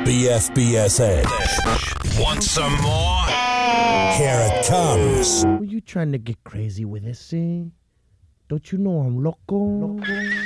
BFBS Edge. Want some more? Here it comes. Were you trying to get crazy with this, eh? Don't you know I'm loco?